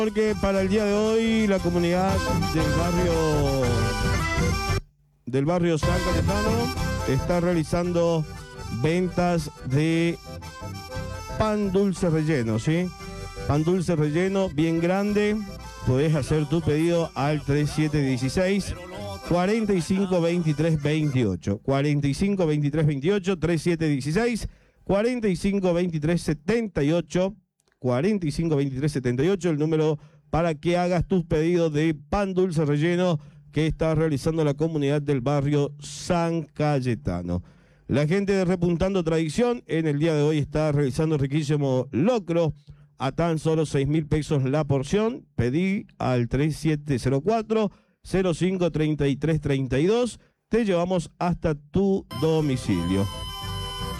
Porque para el día de hoy la comunidad del barrio San Cayetano está realizando ventas de pan dulce relleno, ¿sí? Pan dulce relleno bien grande. Podés hacer tu pedido al 3716 45 23 28. 45 23 28, 3716 45 23 78. 45 23 78, el número para que hagas tus pedidos de pan dulce relleno que está realizando la comunidad del barrio San Cayetano. La gente de Repuntando Tradición en el día de hoy está realizando riquísimo locro a tan solo 6.000 pesos la porción. Pedí al 3704 05 33 32. Te llevamos hasta tu domicilio.